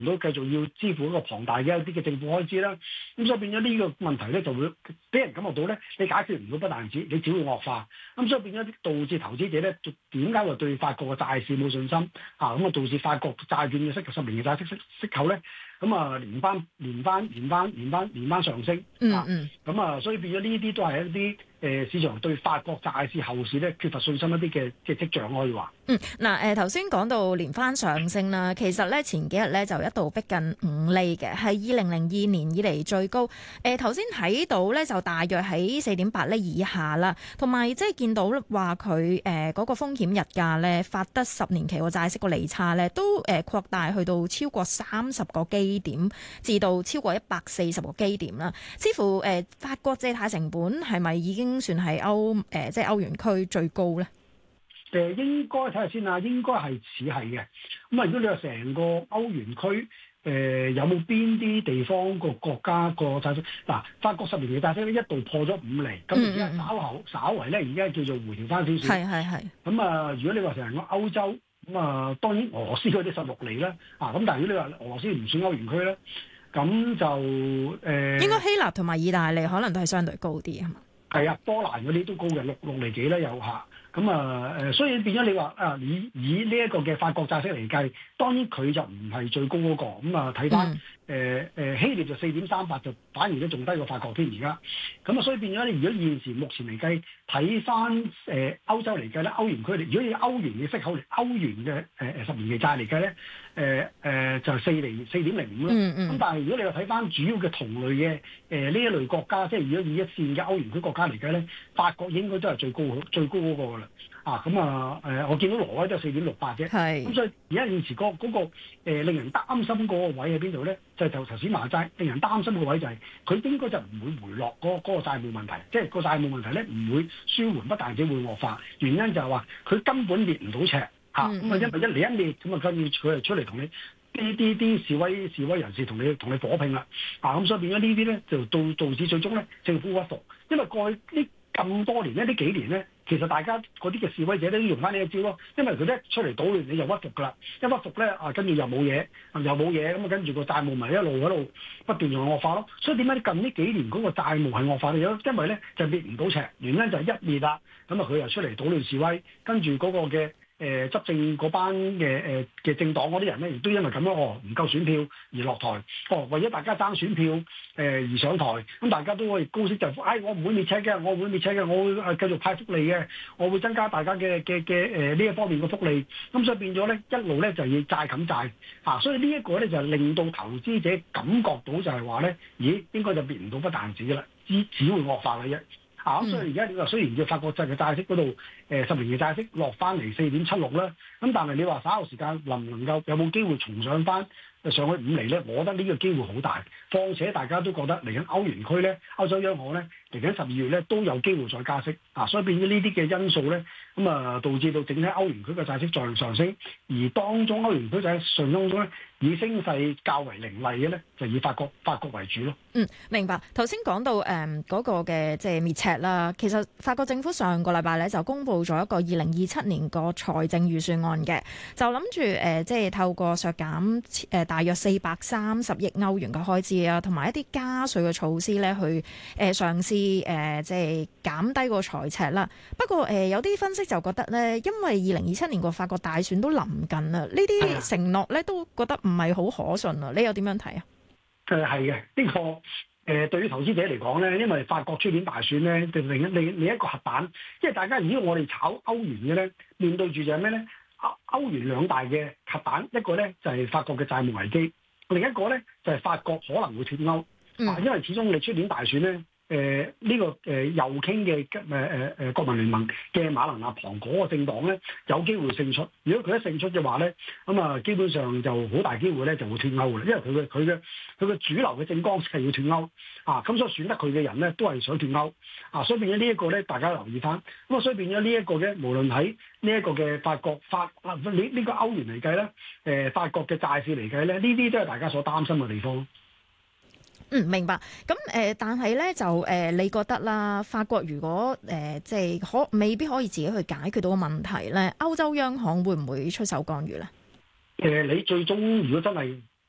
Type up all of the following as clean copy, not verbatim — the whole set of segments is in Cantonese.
唔到繼續要支付一個龐大嘅一啲嘅政府開支啦。咁所以變咗呢個問題咧，就會俾人感覺到咧，你解決唔到不但止，你只會惡化。咁所以變咗導致投資者咧，點解會對法國嘅債市冇信心啊？咁啊導致法國債券嘅10年嘅債息口咧，咁啊連番上升啊。咁啊，所以變咗呢啲都係一啲市場對法國債市後市咧缺乏信心一啲嘅跡象可以話。 嗱頭先講到連番上升啦，其實咧前幾日咧就一度逼近5厘嘅，係2002年以嚟最高。頭先睇到咧就大約喺4.8厘以下啦，同埋即係見到話佢嗰個風險日價咧發得10年期個債息個利差咧都擴大去到超過30個基點，至到超過140個基點啦。似乎法國借貸成本係咪已經算係即係歐元區最高咧？ 應該睇下先啊，應該係似係嘅。咁啊，如果你話成個歐元區，有冇邊啲地方個國家個債息？嗱，法國10年嘅債息咧一度破咗5厘，咁而家稍為咧而家叫做回調翻少少。係。咁啊，如果你話成個歐洲，咁啊當然俄羅斯嗰啲16厘啦，咁但係如果你話俄羅斯唔算歐元區咧，咁就應該希臘同埋意大利可能都係相對高啲係嘛？ 係啊，波蘭嗰啲都高嘅6厘幾啦有下。咁啊所以變咗你話以呢一個嘅法國債息嚟計，當然佢就唔係最高嗰個。咁啊睇翻希臘就4.38，就反而都仲低過法國添而家。咁啊所以變咗你如果現時目前嚟計，睇翻歐洲嚟計咧，歐元區如果以歐元嘅息口嚟，歐元嘅10年期債嚟計咧，就4.05啦。咁但係如果你話睇翻主要嘅同類嘅呢一類國家，即係如果以一線嘅歐元區國家嚟計咧，法國應該都係最高嗰個啦。我見到挪威都係4.68啫。咁所以而家現時嗰個令人擔心嗰個位喺邊度咧？就頭先話齋，令人擔心個位就係佢應該就唔會回落嗰個債務問題，即係個債務問題咧唔會舒緩，不但止會惡化。原因就係話佢根本滅唔到赤嚇，咁因為一嚟一滅，咁跟住佢就出嚟同你啲示威人士同你火拼啦。咁所以變咗呢啲咧就導致最終咧政府屈服，因為過去呢咁多年呢幾年咧，其實大家嗰啲嘅示威者都用翻呢一招咯，因為佢一出嚟搗亂，你就屈服噶啦，一屈服咧跟住又冇嘢，咁跟住個債務咪一路喺度不斷用惡化咯。所以點解近呢幾年嗰個債務係惡化咧？因為咧就滅唔到赤，原因就係一滅啦，咁佢又出嚟搗亂示威，跟住嗰個嘅執政嗰班嘅政黨嗰啲人咧，亦都因為咁樣唔夠選票而落台，為咗大家爭選票而上台，咁大家都可以高息就我唔會滅赤嘅，我會繼續派福利嘅，我會增加大家嘅呢一方面嘅福利，咁所以變咗咧一路咧就要債冚債，所以呢一個咧就令到投資者感覺到就係話咧，咦應該就滅唔到不但止啦，只會惡化嘅啫。所以而家你話雖然叫法國債嘅債息嗰度10年嘅債息落翻嚟4.76啦，咁但係你話稍後時間能唔能夠有冇機會重上翻上去5厘咧？我覺得呢個機會好大。況且大家都覺得嚟緊歐元區咧、歐洲央行咧嚟緊12月咧都有機會再加息，所以變咗呢啲嘅因素咧，咁導致到整體歐元區嘅債息再上升，而當中歐元區債上當中咧以升勢較為凌厲嘅咧，就以法國為主咯。 明白。頭先講到嗰個嘅即係滅赤啦，其實法國政府上個禮拜咧就公布咗一個2027年個財政預算案嘅，就諗住即係透過削減大約430億歐元嘅開支啊，同埋一啲加稅嘅措施咧，去嘗試即係減低個財赤啦。不過有啲分析就覺得咧，因為2027年個法國大選都臨近啦，呢啲承諾咧都覺得唔係好可信啊。你又點樣睇啊？ 係嘅，呢個對於投資者嚟講咧，因為法國出年大選咧，就另一個核彈，因為大家如果我哋炒歐元嘅咧，面對住就係咩咧？歐元兩大嘅核彈，一個咧就係法國嘅債務危機，另一個咧就係法國可能會脫歐。因為始終你出年大選咧。呢個右傾嘅國民聯盟嘅馬林納龐嗰個政黨咧，有機會勝出。如果佢一勝出嘅話咧，咁基本上就好大機會咧就會脫歐嘅，因為佢嘅主流嘅政綱係要脫歐咁所以選得佢嘅人咧都係想脫歐所以變咗呢一個咧，大家留意翻。所以變咗呢一個嘅，無論喺呢一個嘅法國呢個歐元嚟計咧，法國嘅債市嚟計咧，呢啲都係大家所擔心嘅地方。 明白。咁但係咧就你覺得啦，法國如果即係未必可以自己去解決到個問題咧，歐洲央行會唔會出手干預咧？ 你最終如果真係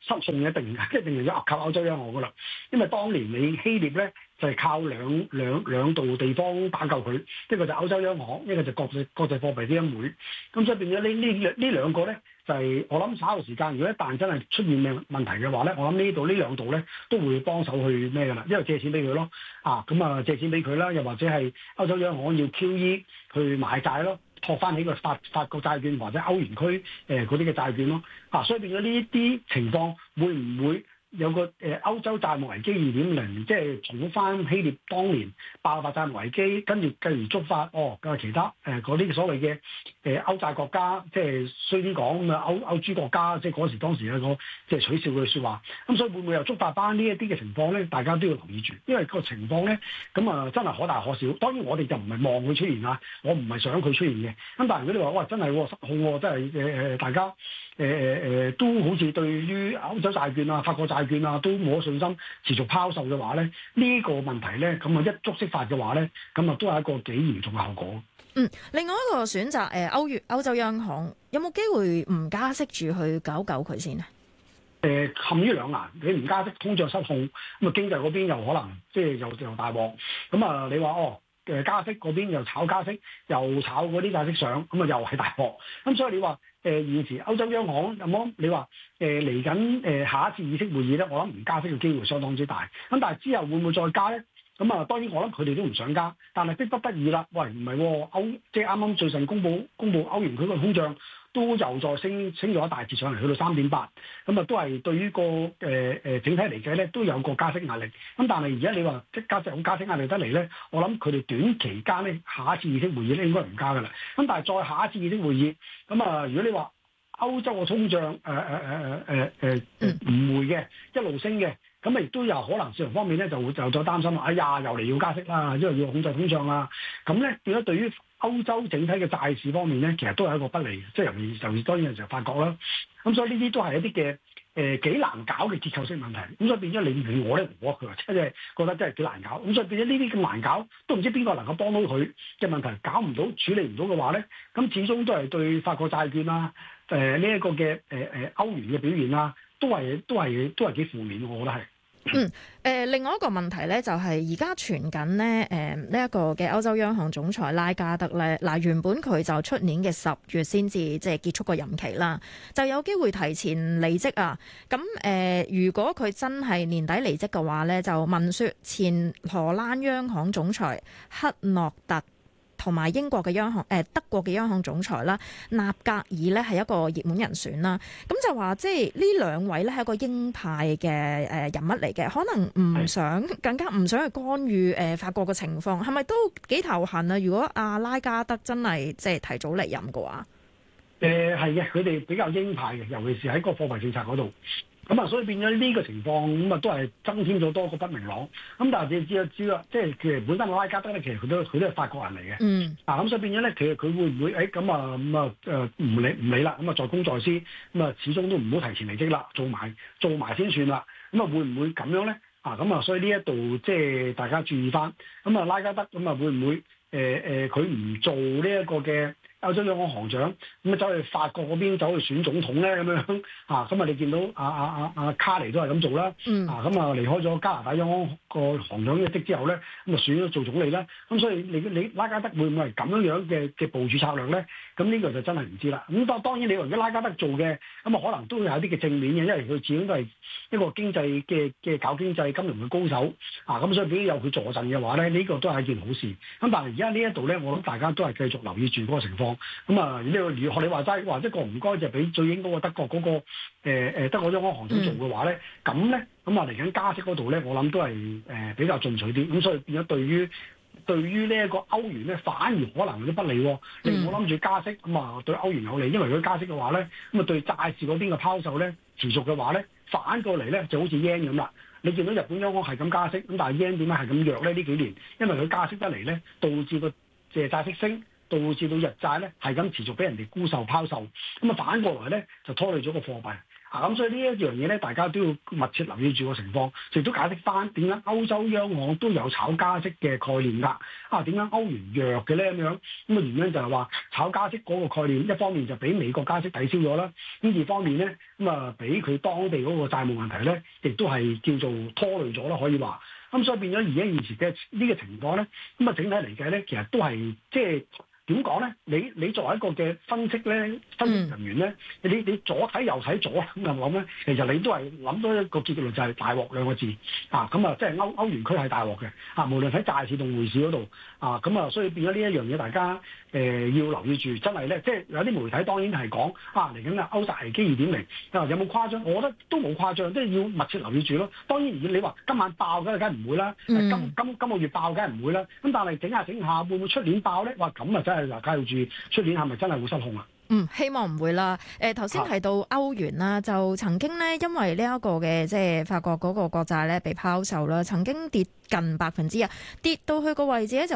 失控一定要靠歐洲央行噶啦，因為當年你希臘咧就係靠兩度地方打救佢，一個就歐洲央行，一個就國際貨幣基金會，咁所以變咗呢兩個咧就係我諗稍後時間，如果一旦真係出現咩問題嘅話咧，我諗呢兩度咧都會幫手去咩噶啦，因為借錢俾佢咯，借錢俾佢啦，又或者係歐洲央行要 QE 去買債咯。托翻起個法國債券或者歐元區嗰啲嘅債券咯，所以變咗呢啲情況會唔會有個歐洲債務危機2.0，即係重複翻希臘當年爆發債務危機，跟住繼而觸發其他嗰啲所謂嘅歐債國家，即係衰啲講咁啊歐豬國家，即係當時有個即係取笑佢嘅説話，咁所以會唔會又觸發翻呢一啲嘅情況咧？大家都要留意住，因為個情況咧咁真係可大可小。當然我哋就唔係望佢出現啊，我唔係想佢出現嘅。咁但係如果你話哇真係失控喎，真係大家都好似對於歐洲債券啊、法國債券啊都冇信心持續拋售嘅話咧，呢個問題咧咁一觸即發嘅話咧，咁都係一個幾嚴重嘅後果。 另外一個選擇歐洲央行有冇機會唔加息住去救佢先呢？ 陷於兩難，你唔加息，通脹失控，咁啊經濟嗰邊又可能即係又大鑊，咁你話加息嗰邊又炒加息，又炒嗰啲債息上，咁又係大鑊，咁所以你話現時歐洲央行有冇？你話嚟緊下一次議息會議咧，我諗唔加息嘅機會相當之大，咁但係之後會唔會再加咧？咁當然我諗佢哋都唔想加，但係逼不得已啦。喂，唔係喎，即係啱啱最近公佈歐元區個通脹都又再升咗一大截上嚟，去到3.8，咁都係對於個整體嚟計咧都有個加息壓力。咁但係而家你話即加息壓力得嚟咧，我諗佢哋短期間咧下一次議息會議咧應該唔加噶啦。咁但係再下一次議息會議，咁如果你話歐洲嘅通脹唔會嘅一路升嘅。咁亦都有可能市場方面咧就再擔心啦，哎呀又嚟要加息啦，因為要控制通脹啦。咁咧變咗對於歐洲整體嘅債市方面咧，其實都係一個不利嘅，即係尤其當然有時候法國啦。咁所以呢啲都係一啲嘅幾難搞嘅結構性問題。咁所以變咗你我咧，佢話即係覺得真係幾難搞。咁所以變咗呢啲咁難搞，都唔知邊個能夠幫到佢嘅問題，搞唔到處理唔到嘅話咧，咁始終都係對法國債券啦，呢一個嘅歐元嘅表現啦，都係幾負面，我覺得係。 另外一個問題咧，就係而家傳緊咧，呢一個嘅歐洲央行總裁拉加德咧，原本佢就出年嘅10月先至即係結束個任期啦，就有機會提前離職啊。咁如果佢真係年底離職嘅話咧，就聞說前荷蘭央行總裁克諾特同埋英國嘅德國嘅央行總裁啦，納格爾咧係一個熱門人選啦。咁就話即係呢兩位咧係一個鷹派嘅人物嚟嘅，可能更加唔想去干預法國嘅情況，係咪都幾頭痕啊？如果阿拉加德真係即係提早離任嘅話， 係嘅，佢哋比較鷹派嘅，尤其是喺個貨幣政策嗰度。咁所以變咗呢個情況，咁都係增添咗多個不明朗。咁但係你知啦，即係其實本身拉加德咧，其實佢都係法國人嚟嘅。咁所以變咗咧，其實佢會唔會唔理啦？咁再公在私，始終都唔好提前離職啦，做埋先算啦。會唔會咁樣咧？所以呢一度即係大家注意翻。拉加德會唔會佢唔做呢一個嘅歐洲央行行長，走去法國嗰邊走去選總統咧咁樣你見到阿卡尼都係咁做啦，離開咗加拿大央行個行長一職之後咧，選咗做總理啦。咁所以你拉加德會唔會係咁樣嘅部署策略咧？咁呢個就真係唔知啦。咁當然你話如果拉加德做嘅，可能都會有啲嘅正面嘅，因為佢始終都係一個經濟嘅搞經濟金融嘅高手咁所以如果有佢助陣嘅話咧，呢個都係一件好事。咁但係而家呢一度咧，我諗大家都係繼續留意住嗰個情況。呢個學你話齋，一個唔該就俾最英嗰個德國嗰個德國央行行長做嘅話咧，咁咧嚟緊加息嗰度咧，我諗都係比較進取啲。咁所以變咗對於呢一個歐元咧，反而可能有啲不利。你唔好諗住加息對歐元有利，因為如果加息嘅話咧，對債市嗰邊嘅拋售咧持續嘅話咧，反過嚟咧就好似 yen 咁啦。你見到日本央行係咁加息，咁但係 yen 點解係咁弱咧？呢幾年因為佢加息得嚟咧，導致個債息升。導致到日債咧係咁持續俾人哋沽售拋售，反過來咧就拖累咗個貨幣咁所以呢一樣嘢咧，大家都要密切留意住個情況，亦都解釋翻點解歐洲央行都有炒加息嘅概念㗎。點解歐元弱嘅咧咁樣？咁原因就係話炒加息嗰個概念，一方面就俾美國加息抵消咗啦，咁二方面咧俾佢當地嗰個債務問題咧，亦都係叫做拖累咗啦，可以話。咁所以變咗而家現時嘅呢個情況咧，整體嚟計咧，其實都係即係。點講咧？你作為一個嘅分析咧，分析人員咧，你左睇右睇左咁諗咧，其實你都係諗到一個結論就係大鑊兩個字即係歐元區係大鑊嘅無論喺債市同匯市嗰度所以變咗呢一樣嘢，大家要留意住，真係咧，即係有啲媒體當然係講嚟緊嘅歐債危機2.0，有冇誇張？我覺得都冇誇張，即係要密切留意住咯。當然，如果你話今晚爆梗係唔會啦，今個月爆梗係唔會啦。咁但係整下會唔會出年爆咧？哇！咁啊真係大家要注意，出年係咪真係會失控啊？ 希望唔會啦。頭先提到歐元啦，就曾經咧，因為呢一個嘅即係法國嗰個國債咧被拋售啦，曾經跌近1%，跌到去個位置咧就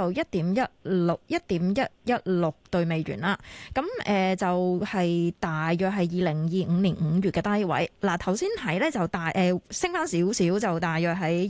1.116對美元啦。咁就係大約係2025年5月嘅低位。嗱，頭先睇咧就升翻少少，就大約喺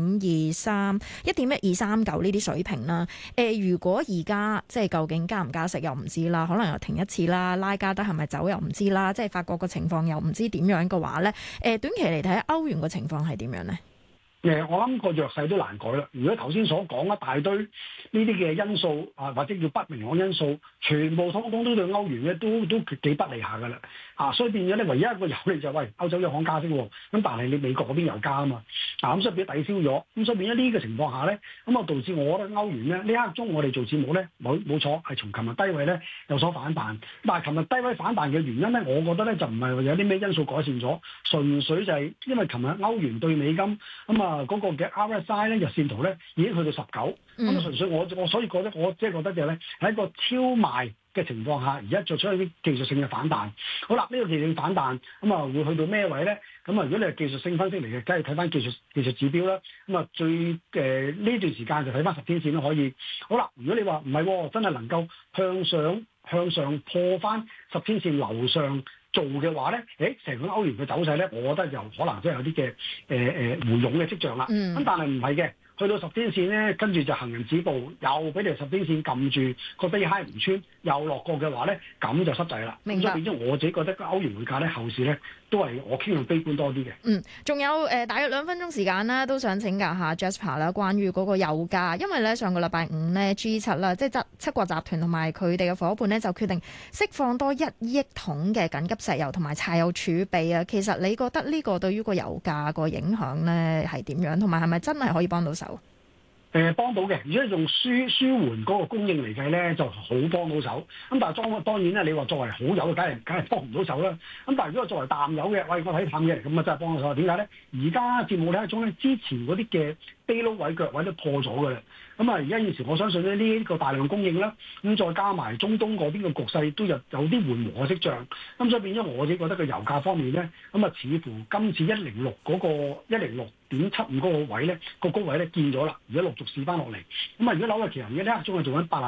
1.123、1.1239呢啲水平啦。如果而家即係究竟加唔加息又唔知啦，可能又停一次啦。拉加德係咪走又唔知啦，即係法國個情況又唔知點樣嘅話咧，短期嚟睇歐元個情況係點樣咧？ 我諗個弱勢都難改啦。如果頭先所講一大堆呢啲嘅因素或者叫不明朗因素，全部通通都對歐元咧都幾不利下噶啦。所以變咗咧，唯一一個有利就係喂歐洲央行加息喎。咁但係你美國嗰邊又加啊嘛。咁所以變咗抵消咗。咁所以變咗呢個情況下咧，咁導致我覺得歐元咧呢刻中我哋做節目咧冇錯係從琴日低位咧有所反彈。但係琴日低位反彈嘅原因咧，我覺得咧就唔係有啲咩因素改善咗，純粹就係因為琴日歐元對美金嗰個嘅 RSI 咧日線圖咧已經去到19，咁純粹我所以覺得我即係覺得就係咧喺一個超賣嘅情況下，而家做出一啲技術性嘅反彈。好啦，呢個技術性反彈會去到咩位咧？如果你係技術性分析嚟嘅，梗係睇翻技術指標啦。最呢段時間就睇翻10天線都可以。好啦，如果你話唔係真係能夠向上破翻10天線樓上做嘅話咧，成個歐元嘅走勢咧，我覺得又可能真係有啲嘅回勇嘅跡象啦。咁但係唔係嘅，去到10天線咧，跟住就行人止步，又俾條10天線撳住個低 high 唔穿，又落過嘅話咧，咁就濕滯啦。咁所以變咗我自己覺得歐元匯價咧後市咧都係我傾向悲觀多啲嘅。 仲有大約2分鐘時間啦，都想請教下 Jasper 啦，關於嗰個油價，因為咧上個禮拜5咧 G7 啦，即係七國集團同埋佢哋嘅夥伴咧就決定釋放多1億桶嘅緊急石油同埋柴油儲備啊。其實你覺得呢個對於個油價個影響咧係點樣，同埋係咪真係可以幫到手？ 幫到嘅，如果用舒緩嗰個供應嚟計咧，就好幫到手。咁但係當然咧，你話作為好友，梗係幫唔到手啦。咁但係如果作為淡友嘅，喂，我睇淡嘅，咁啊真係幫到手。點解咧？而家節目睇中咧，之前嗰啲嘅低撈位腳位都破咗㗎啦。而家現時我相信咧呢個大量供應啦，咁再加埋中東嗰邊嘅局勢都有啲緩和嘅跡象。咁所以變咗我自己覺得個油價方面咧，似乎今次106嗰個106.75嗰個位咧，個高位咧見咗啦，而家陸續試翻落嚟。如果紐約期油呢一刻仲係做緊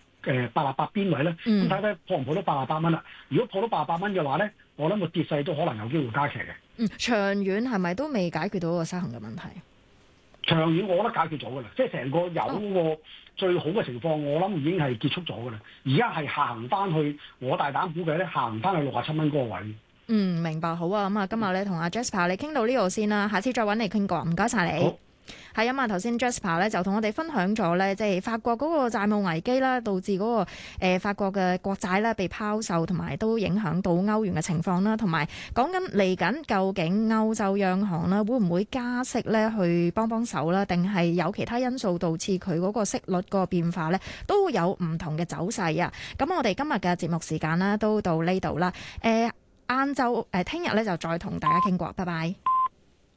88邊位咧，咁睇睇破唔破到88蚊啦。如果破到88蚊嘅話咧，我諗個跌勢都可能有機會加劇嘅。 長遠係咪都未解決到個失衡嘅問題？ 長遠我覺得解決咗㗎啦，即係成個油嗰個最好嘅情況，我諗已經係結束咗㗎啦。而家係下行翻去，我大膽估計咧，下行翻去67蚊嗰個位。 明白，好啊。今日咧同阿 Jasper 你傾到呢度先啦，下次再揾你傾過。唔該晒你。係啊嘛，頭先 Jasper 咧就同我哋分享咗咧，即係法國嗰個債務危機啦，導致嗰個法國嘅國債咧被拋售，同埋都影響到歐元嘅情況啦，同埋講緊嚟緊究竟歐洲央行啦會唔會加息咧去幫手啦，定係有其他因素導致佢嗰個息率個變化咧都有唔同嘅走勢啊。咁我哋今日嘅節目時間啦都到呢度啦。晏晝聽日咧就再同大家傾過，拜拜。